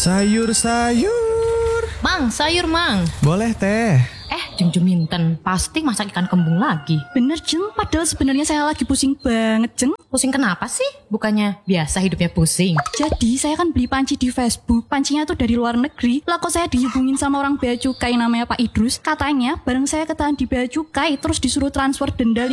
Sayur-sayur. Mang, sayur mang. Boleh teh. Jeng Juminten, pasti masak ikan kembung lagi. Bener Jeng, padahal sebenarnya saya lagi pusing banget Jeng. Pusing kenapa sih? Bukannya biasa hidupnya pusing. Jadi saya kan beli panci di Facebook. Pancinya tuh dari luar negeri. Lah kok saya dihubungin sama orang bea cukai namanya Pak Idrus. Katanya bareng saya ketahuan di bea cukai terus disuruh transfer denda